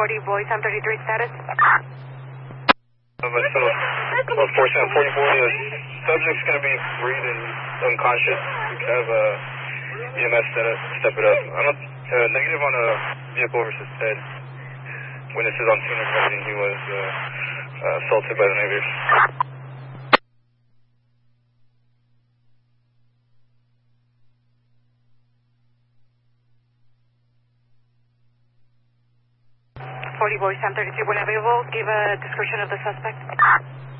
boy, Sam 33 status. So, 4744, the subject's going to be breathing unconscious. We can have EMS step it up. Negative on a vehicle versus head. Witnesses on scene reporting he was assaulted by the neighbors. 40 boy, Sam 33 when available, give a description of the suspect.